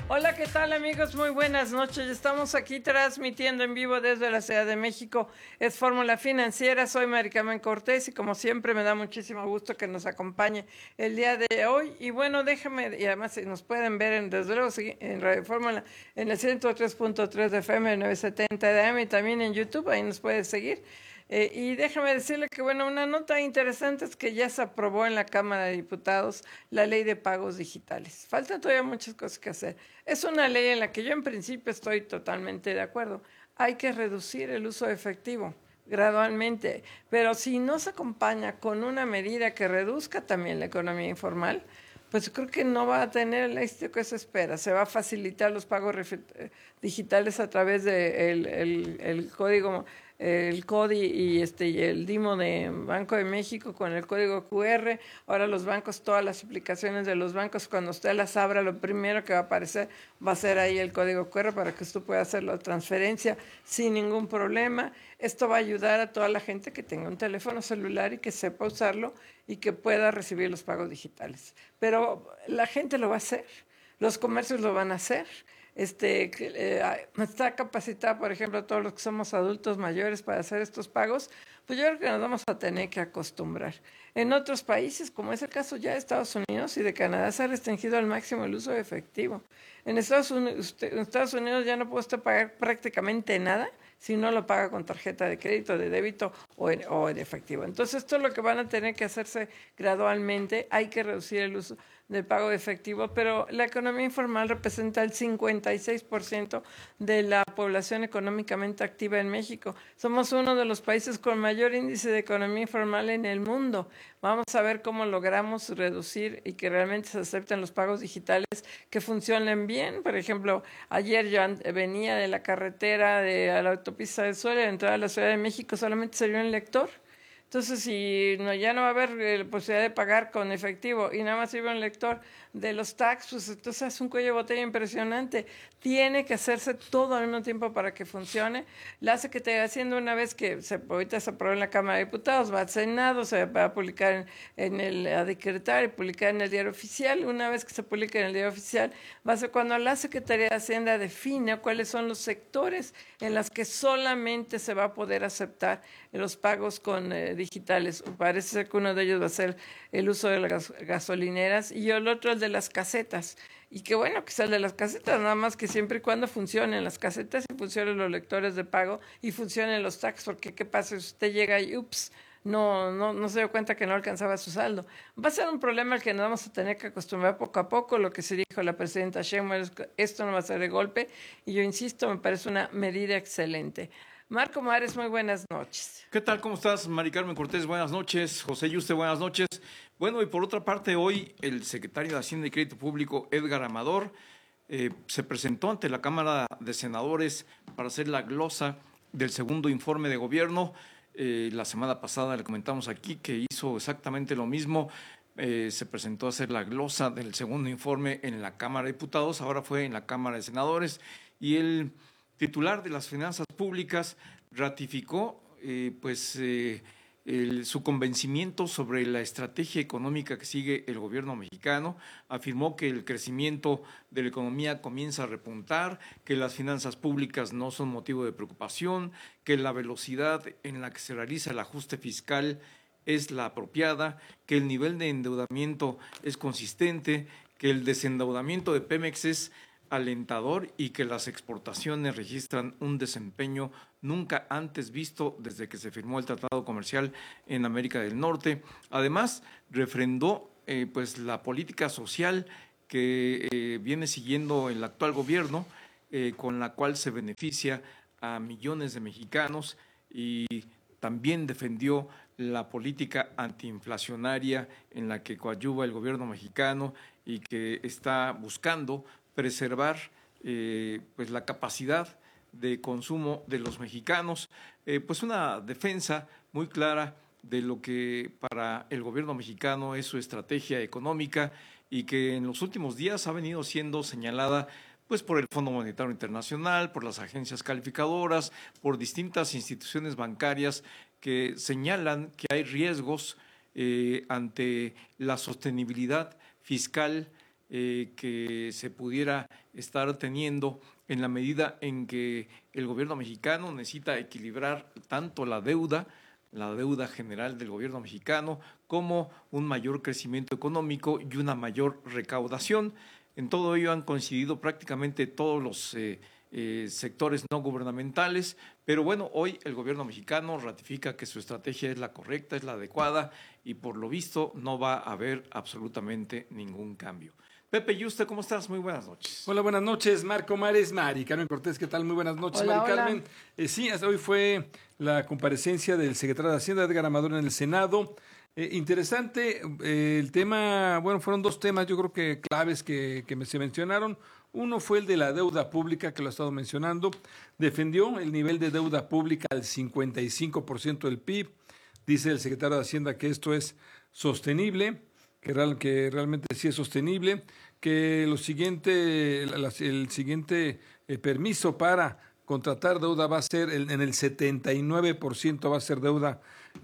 Hola, ¿qué tal amigos? Muy buenas noches. Estamos aquí transmitiendo en vivo desde la Ciudad de México. Es Fórmula Financiera. Soy Mari Carmen Cortés y como siempre me da muchísimo gusto que nos acompañe el día de hoy. Y bueno, déjame, y además nos pueden ver desde luego en Radio Fórmula en el 103.3 de FM, 970 de AM y también en YouTube. Ahí nos puede seguir. Y déjame decirle que, bueno, una nota interesante es que ya se aprobó en la Cámara de Diputados la ley de pagos digitales. Faltan todavía muchas cosas que hacer. Es una ley en la que yo en principio estoy totalmente de acuerdo. Hay que reducir el uso de efectivo gradualmente, pero si no se acompaña con una medida que reduzca también la economía informal, pues creo que no va a tener el éxito que se espera. Se va a facilitar los pagos digitales a través de el código, el CODI y el DIMO de Banco de México con el código QR. Ahora los bancos, todas las aplicaciones de los bancos, cuando usted las abra, lo primero que va a aparecer va a ser ahí el código QR para que usted pueda hacer la transferencia sin ningún problema. Esto va a ayudar a toda la gente que tenga un teléfono celular y que sepa usarlo y que pueda recibir los pagos digitales. Pero la gente lo va a hacer, los comercios lo van a hacer. Está capacitada, por ejemplo, todos los que somos adultos mayores para hacer estos pagos, pues yo creo que nos vamos a tener que acostumbrar. En otros países, como es el caso ya de Estados Unidos y de Canadá, se ha restringido al máximo el uso de efectivo. En Estados Unidos ya no puede usted pagar prácticamente nada si no lo paga con tarjeta de crédito, de débito o en efectivo. Entonces, esto es lo que van a tener que hacerse gradualmente. Hay que reducir el uso del pago de efectivo, pero la economía informal representa el 56% de la población económicamente activa en México. Somos uno de los países con mayor índice de economía informal en el mundo. Vamos a ver cómo logramos reducir y que realmente se acepten los pagos digitales que funcionen bien. Por ejemplo, ayer yo venía de la carretera de la autopista del Sol, a la entrada a la Ciudad de México, solamente salió un lector. Entonces, si ya no va a haber posibilidad de pagar con efectivo y nada más sirve un lector de los tax, pues entonces es un cuello de botella impresionante. Tiene que hacerse todo al mismo tiempo para que funcione. La Secretaría de Hacienda, una vez que ahorita se aprobó en la Cámara de Diputados, va al Senado, se va a publicar a decretar y publicar en el Diario Oficial. Una vez que se publique en el Diario Oficial, va a ser cuando la Secretaría de Hacienda defina cuáles son los sectores en los que solamente se va a poder aceptar los pagos con digitales. Parece ser que uno de ellos va a ser el uso de las gasolineras y el otro el de las casetas. Y que bueno, que sea el de las casetas, nada más que siempre y cuando funcionen las casetas y funcionen los lectores de pago y funcionen los tax, porque qué pasa si usted llega y ups, no se dio cuenta que no alcanzaba su saldo. Va a ser un problema al que nos vamos a tener que acostumbrar poco a poco. Lo que se dijo la presidenta Sheinbaum es que esto no va a ser de golpe y yo insisto, me parece una medida excelente. Marco Mares, muy buenas noches. ¿Qué tal? ¿Cómo estás, Mari Carmen Cortés? Buenas noches. José Yuste, buenas noches. Bueno, y por otra parte, hoy el secretario de Hacienda y Crédito Público, Edgar Amador, se presentó ante la Cámara de Senadores para hacer la glosa del segundo informe de gobierno. La semana pasada le comentamos aquí que hizo exactamente lo mismo. Se presentó a hacer la glosa del segundo informe en la Cámara de Diputados, ahora fue en la Cámara de Senadores, y el titular de las finanzas públicas ratificó su convencimiento sobre la estrategia económica que sigue el gobierno mexicano. Afirmó que el crecimiento de la economía comienza a repuntar, que las finanzas públicas no son motivo de preocupación, que la velocidad en la que se realiza el ajuste fiscal es la apropiada, que el nivel de endeudamiento es consistente, que el desendeudamiento de Pemex es alentador y que las exportaciones registran un desempeño nunca antes visto desde que se firmó el Tratado Comercial en América del Norte. Además, refrendó la política social que viene siguiendo el actual gobierno, con la cual se beneficia a millones de mexicanos, y también defendió la política antiinflacionaria en la que coadyuva el gobierno mexicano y que está buscando preservar la capacidad de consumo de los mexicanos, una defensa muy clara de lo que para el gobierno mexicano es su estrategia económica y que en los últimos días ha venido siendo señalada por el Fondo Monetario Internacional, por las agencias calificadoras, por distintas instituciones bancarias que señalan que hay riesgos ante la sostenibilidad fiscal que se pudiera estar teniendo en la medida en que el gobierno mexicano necesita equilibrar tanto la deuda general del gobierno mexicano, como un mayor crecimiento económico y una mayor recaudación. En todo ello han coincidido prácticamente todos los sectores no gubernamentales, pero bueno, hoy el gobierno mexicano ratifica que su estrategia es la correcta, es la adecuada, y por lo visto no va a haber absolutamente ningún cambio. Pepe, ¿y usted cómo estás? Muy buenas noches. Hola, buenas noches, Marco Mares, Mari Carmen Cortés, ¿qué tal? Muy buenas noches, Hola, Mari hola. Carmen. Sí, hasta hoy fue la comparecencia del secretario de Hacienda, Edgar Amador, en el Senado. Interesante el tema, bueno, fueron dos temas yo creo que claves que se mencionaron. Uno fue el de la deuda pública, que lo he estado mencionando. Defendió el nivel de deuda pública al 55% del PIB. Dice el secretario de Hacienda que esto es sostenible, que realmente sí es sostenible, que el siguiente permiso para contratar deuda va a ser en el 79% va a ser deuda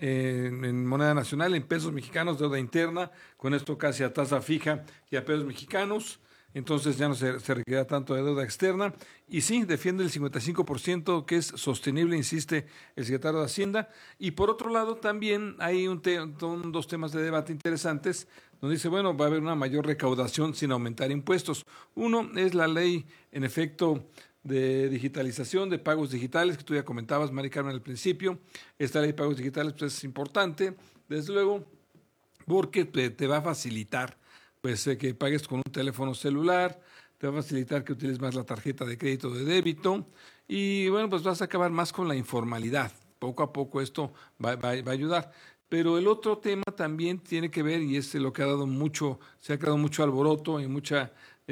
en moneda nacional, en pesos mexicanos, deuda interna, con esto casi a tasa fija y a pesos mexicanos. Entonces ya no se requiere tanto de deuda externa. Y sí, defiende el 55% que es sostenible, insiste el secretario de Hacienda. Y por otro lado también hay dos temas de debate interesantes, donde dice, bueno, va a haber una mayor recaudación sin aumentar impuestos. Uno es la ley, en efecto, de digitalización, de pagos digitales, que tú ya comentabas, Mari Carmen, al principio. Esta ley de pagos digitales pues, es importante, desde luego, porque te va a facilitar pues que pagues con un teléfono celular, te va a facilitar que utilices más la tarjeta de crédito o de débito, y bueno, pues vas a acabar más con la informalidad. Poco a poco esto va a ayudar. Pero el otro tema también tiene que ver, y es lo que se ha creado mucho alboroto y mucha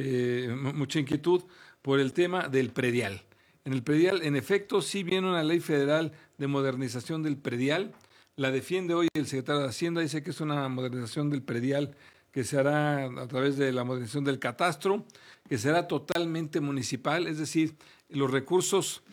inquietud por el tema del predial. En el predial, en efecto, sí viene una ley federal de modernización del predial. La defiende hoy el secretario de Hacienda, dice que es una modernización del predial que se hará a través de la modernización del catastro, que será totalmente municipal, es decir, los recursos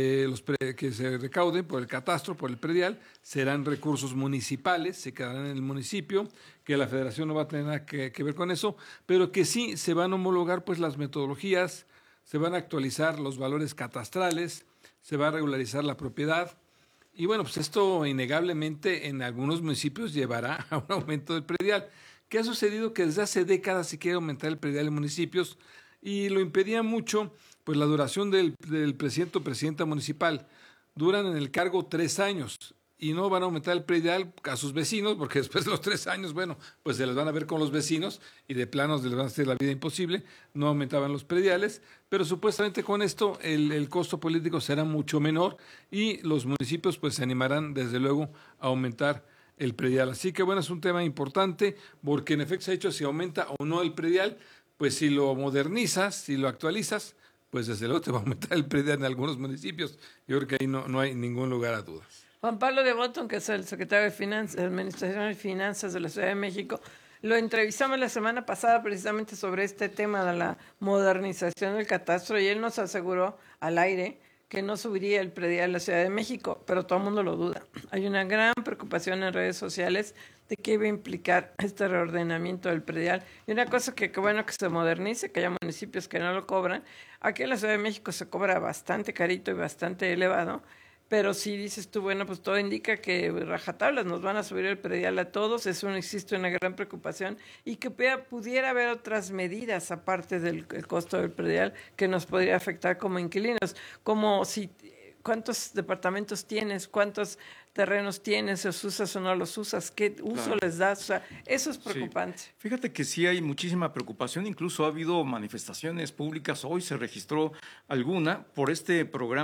que se recauden por el catastro, por el predial, serán recursos municipales, se quedarán en el municipio, que la federación no va a tener nada que ver con eso, pero que sí se van a homologar pues las metodologías, se van a actualizar los valores catastrales, se va a regularizar la propiedad. Y bueno, pues esto innegablemente en algunos municipios llevará a un aumento del predial. ¿Qué ha sucedido? Que desde hace décadas se quiere aumentar el predial en municipios y lo impedía mucho pues la duración del presidente o presidenta municipal. Duran en el cargo 3 años y no van a aumentar el predial a sus vecinos, porque después de los 3 años, bueno, pues se les van a ver con los vecinos y de plano les van a hacer la vida imposible. No aumentaban los prediales, pero supuestamente con esto el costo político será mucho menor y los municipios pues se animarán desde luego a aumentar el predial. Así que bueno, es un tema importante porque en efecto se ha dicho si aumenta o no el predial, pues si lo modernizas, si lo actualizas, pues desde luego te va a aumentar el predial en algunos municipios. Yo creo que ahí no hay ningún lugar a dudas. Juan Pablo de Botton, que es el secretario de Finanzas, Administración de Finanzas de la Ciudad de México, lo entrevistamos la semana pasada precisamente sobre este tema de la modernización del catastro y él nos aseguró al aire que no subiría el predial en la Ciudad de México, pero todo el mundo lo duda. Hay una gran preocupación en redes sociales de qué iba a implicar este reordenamiento del predial. Y una cosa que bueno que se modernice, que haya municipios que no lo cobran. Aquí en la Ciudad de México se cobra bastante carito y bastante elevado, pero si dices tú, bueno, pues todo indica que rajatablas nos van a subir el predial a todos, eso existe una gran preocupación y que pudiera haber otras medidas aparte del costo del predial que nos podría afectar como inquilinos, como si cuántos departamentos tienes, cuántos terrenos tienes, los usas o no los usas, qué uso les das, o sea, eso es preocupante. Sí. Fíjate que sí hay muchísima preocupación, incluso ha habido manifestaciones públicas, hoy se registró alguna por este programa